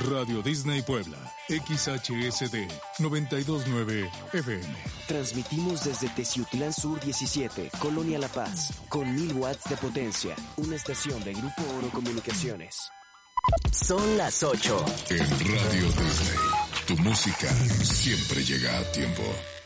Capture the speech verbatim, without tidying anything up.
Radio Disney Puebla, X H S D noventa y dos punto nueve F M. Transmitimos desde Teciutlán Sur diecisiete, Colonia La Paz, con mil watts de potencia. Una estación de Grupo Oro Comunicaciones. Son las ocho. En Radio Disney, tu música siempre llega a tiempo.